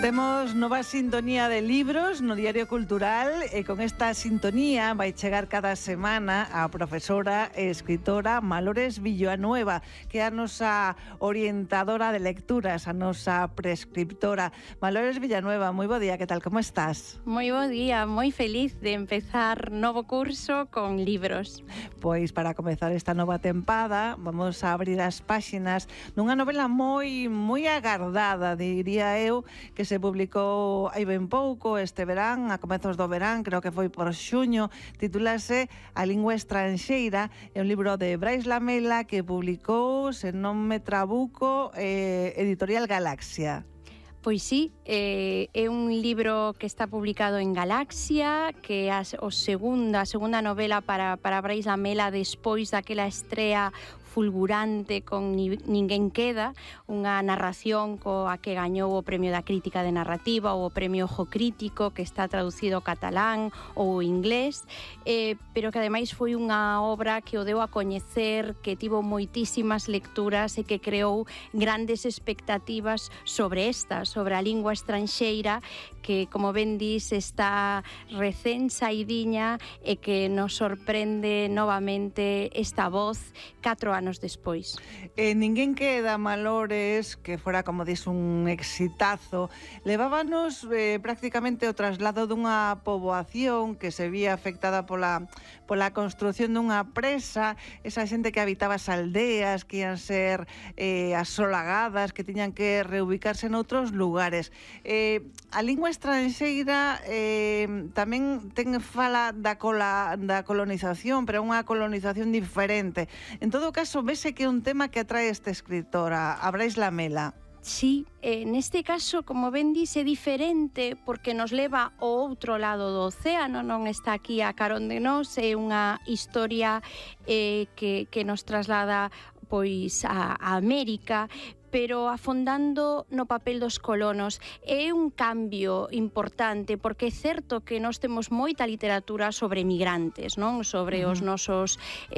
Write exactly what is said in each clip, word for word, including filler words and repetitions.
Temos nova sintonía de libros no Diario Cultural e con esta sintonía vai chegar cada semana a profesora e escritora Malores Villanueva, que é a nosa orientadora de lecturas, a nosa prescriptora. Malores Villanueva, moi bo día, que tal, como estás? Moi bo día, moi feliz de empezar novo curso con libros. Pois para comezar esta nova tempada vamos a abrir as páxinas dunha novela moi moi agardada, diría eu, que se publicou hai ben pouco este verán, a comezos do verán, creo que foi por xuño, titúlase A lingua estranxeira, é un libro de Brais Lamela que publicou, se non me trabuco, eh, Editorial Galaxia. Pois sí, eh, é un libro que está publicado en Galaxia, que é a, o segunda, a segunda novela para, para Brais Lamela despois daquela estrea fulgurante con Ninguén queda, unha narración coa que gañou o Premio da Crítica de Narrativa ou o Premio Ojo Crítico, que está traducido ao catalán ou ao inglés, eh, pero que ademais foi unha obra que o deu a coñecer, que tivo moitísimas lecturas e que creou grandes expectativas sobre esta, sobre a lingua estranxeira, que, como ben dis, está recén saidiña e que nos sorprende novamente esta voz catro anos despois. Eh, Ninguén queda, Malores, que fora, como dis, un exitazo, levábanos eh, prácticamente o traslado dunha poboación que se vía afectada pola, pola construción dunha presa, esa xente que habitaba as aldeas, que ian ser eh, asolagadas, que tiñan que reubicarse noutros lugares. Eh, a lingua estranxeira eh, tamén ten fala da, cola, da colonización, pero unha colonización diferente. En todo caso, vese que é un tema que atrae esta escritora, a Brais Lamela. Sí, eh, neste caso, como ben dice, é diferente porque nos leva ao outro lado do océano, non está aquí a carón de nós, é unha historia eh, que, que nos traslada pois a, a América, pero afondando no papel dos colonos. É un cambio importante, porque é certo que nós temos moita literatura sobre emigrantes, non? Sobre uh-huh. os nosos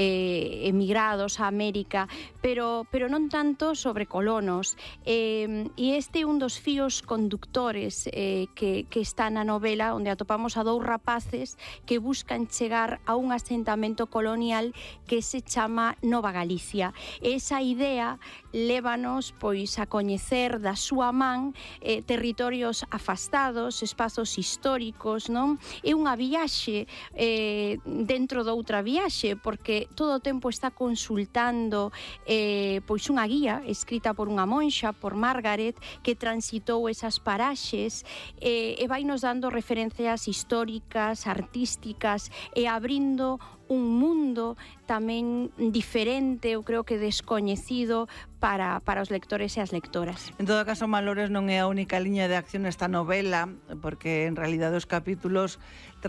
eh, emigrados a América, pero, pero non tanto sobre colonos. Eh, e este é un dos fíos conductores eh, que, que está na novela, onde atopamos a dous rapaces que buscan chegar a un asentamento colonial que se chama Nova Galicia. Esa idea lévanos pois a coñecer da súa man eh, territorios afastados, espazos históricos, non? É unha viaxe eh, dentro doutra viaxe, porque todo o tempo está consultando eh, pois unha guía escrita por unha monxa, por Margaret, que transitou esas paraxes eh, e vai nos dando referencias históricas, artísticas e abrindo un mundo tamén diferente, eu creo que descoñecido para, para os lectores e as lectoras. En todo caso, Malores non é a única liña de acción nesta novela, porque en realidade os capítulos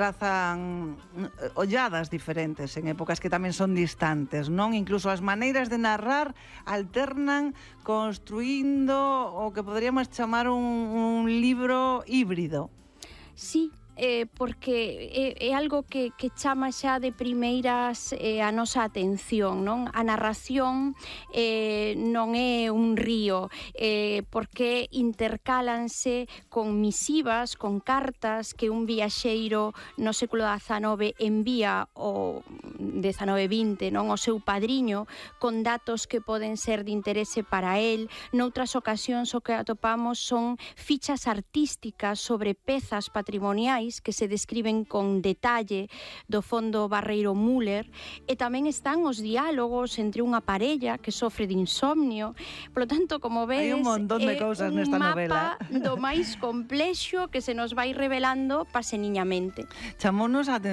trazan olladas diferentes en épocas que tamén son distantes, non? Incluso as maneiras de narrar alternan construindo o que poderíamos chamar un, un libro híbrido. Sí, Eh, porque é, é algo que, que chama xa de primeiras eh, a nosa atención, non? A narración eh, non é un río, eh, porque intercálanse con misivas, con cartas que un viaxeiro no século dezanove envía o dezanove vinte, non? O seu padriño, con datos que poden ser de interese para el. Noutras ocasións o que atopamos son fichas artísticas sobre pezas patrimoniais que se describen con detalle do fondo Barreiro Müller, e tamén están os diálogos entre unha parella que sofre de insomnio. Por lo tanto, como ves, hai un montón de cousas nesta novela. É un mapa do máis complexo que se nos vai revelando paseniñamente. Chamounos a